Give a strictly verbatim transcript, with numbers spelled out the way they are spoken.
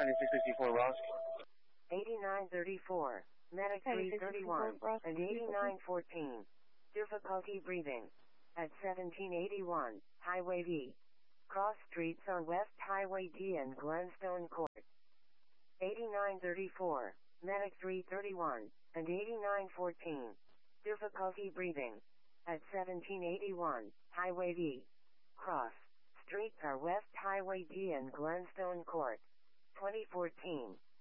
ninety-six fifty-four Ross. eighty-nine thirty-four, Medic three thirty-one, and eighty-nine fourteen. Difficulty breathing. At seventeen eighty-one, Highway D. Cross streets on West Highway D and Glenstone Court. eighty-nine thirty-four, Medic three thirty-one, and eighty-nine fourteen. Difficulty breathing. At seventeen eighty-one, Highway D. Cross streets are West Highway D and Glenstone Court. twenty fourteen.